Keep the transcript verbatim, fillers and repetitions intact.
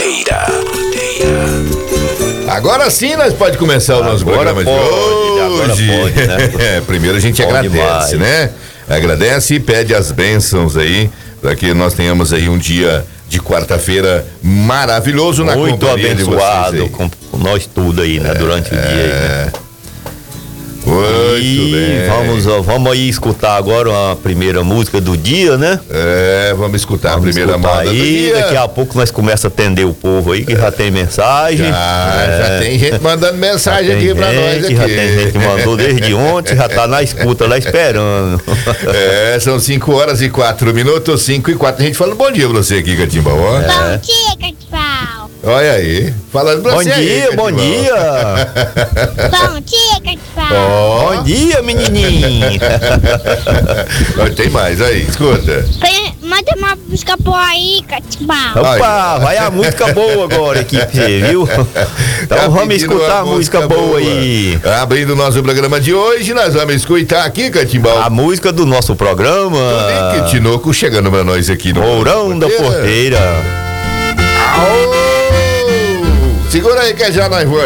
Porteira. Agora sim nós pode começar o nosso Agora programa pode, de hoje. agora pode, né? É, primeiro a gente Pode agradece, demais. né? Agradece e pede as bênçãos aí, para que nós tenhamos aí um dia de quarta-feira maravilhoso na Muito companhia de vocês abençoado aí. com, com nós tudo aí, né? Durante o dia aí, né? Muito E bem. vamos, ó, vamos aí escutar agora a primeira música do dia, né? É, vamos escutar Vamos a primeira escutar moda do aí, dia. daqui a pouco nós começamos a atender o povo aí, que já tem mensagem. Já, É, já tem gente mandando mensagem já tem aqui pra nós gente, aqui. Já tem gente que mandou desde ontem, já tá na escuta lá esperando. É, são cinco horas e quatro minutos, cinco e quatro. A gente fala bom dia pra você aqui, Catimbau. ó. É. Bom dia, Catimbau. Olha aí, falando pra Bom você aí, dia, bom Catimbau. dia. Bom dia, Catimbau. Ó, Bom dia, menininho. ó, tem mais aí, escuta. Põe- Manda uma música boa aí, Catimbau. Opa, vai a música boa agora aqui pra você, viu? Então Tá vamos pedindo escutar a uma música boa aí. Abrindo o nosso programa de hoje, nós vamos escutar aqui, Catimbau. A música do nosso programa. Tonico Tinoco chegando pra nós aqui no Mourão da Porteira. Aô! Segura aí que já nós vamos.